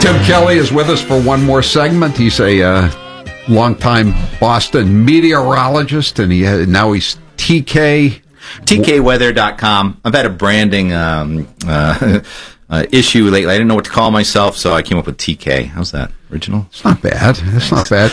Tim Kelly is with us for one more segment. He's a longtime Boston meteorologist, and now he's TK. TKweather.com. I've had a branding issue lately. I didn't know what to call myself, so I came up with TK. How's that? Original? It's not bad.